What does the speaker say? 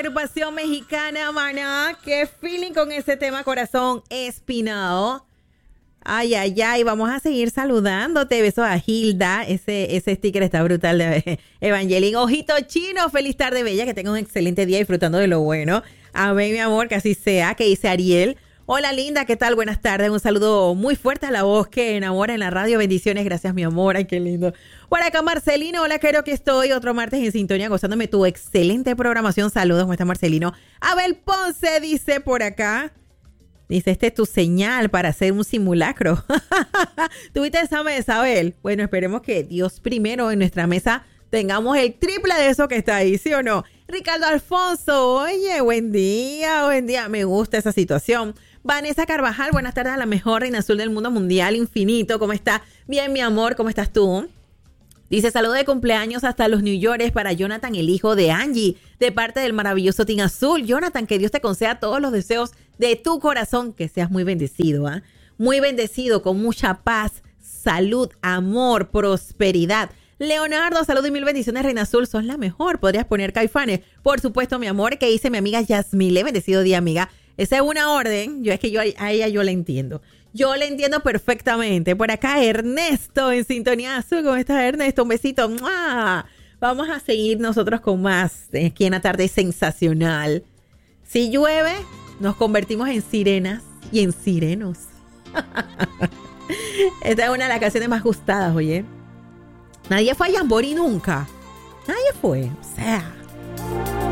agrupación mexicana Maná. Qué feeling con ese tema, Corazón Espinado. Ay, ay, ay, vamos a seguir saludándote. Besos a Hilda. Ese sticker está brutal de Evangeline. Ojito chino, feliz tarde, bella. Que tenga un excelente día disfrutando de lo bueno. Amén, mi amor, que así sea. Que dice Ariel. Hola, linda, ¿qué tal? Buenas tardes. Un saludo muy fuerte a la voz que enamora en la radio. Bendiciones, gracias, mi amor. Ay, qué lindo. Por acá, Marcelino. Hola, creo que estoy otro martes en sintonía gozándome tu excelente programación. Saludos, ¿cómo está Marcelino? Abel Ponce dice por acá. Dice, este es tu señal para hacer un simulacro. ¿Tuviste esa mesa, Abel? Bueno, esperemos que Dios primero en nuestra mesa tengamos el triple de eso que está ahí, ¿sí o no? Ricardo Alfonso, oye, buen día, buen día. Me gusta esa situación. Vanessa Carvajal, buenas tardes a la mejor reina azul del mundo mundial infinito. ¿Cómo está? Bien, mi amor, ¿cómo estás tú? Dice, saludo de cumpleaños hasta los New Yorkers para Jonathan, el hijo de Angie, de parte del maravilloso Team Azul. Jonathan, que Dios te conceda todos los deseos de tu corazón, que seas muy bendecido, ¿ah? Muy bendecido, con mucha paz, salud, amor, prosperidad. Leonardo, salud y mil bendiciones, Reina Azul, sos la mejor. Podrías poner Caifanes. Por supuesto, mi amor, que dice mi amiga Yasmile, bendecido día, amiga. Esa es una orden, yo a ella yo la entiendo. Yo la entiendo perfectamente. Por acá Ernesto en Sintonía Azul. ¿Cómo estás, Ernesto? Un besito. ¡Mua! Vamos a seguir nosotros con más aquí en la tarde sensacional. Si llueve, nos convertimos en sirenas y en sirenos. Esta es una de las canciones más gustadas, oye. Nadie fue a Jamboree nunca. Nadie fue. O sea,